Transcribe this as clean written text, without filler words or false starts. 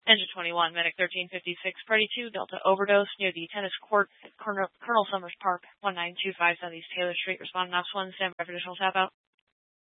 Engine 21, Medic 1356, Freddy 2, Delta overdose near the tennis court at Colonel Summers Park, 1925 Southeast Taylor Street. Responding Ops 1, stand by for additional tap out.